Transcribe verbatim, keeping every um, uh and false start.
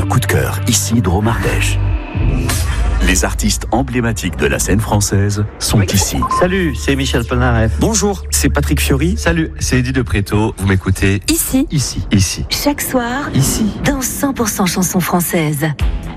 leur coup de cœur, ici Drôme Ardèche. Les artistes emblématiques de la scène française sont oui. ici. Salut, c'est Michel Polnareff. Bonjour, c'est Patrick Fiori. Salut, c'est Eddie de Préto. Vous m'écoutez ici, ici, ici. Chaque soir, ici, dans cent pour cent chansons françaises.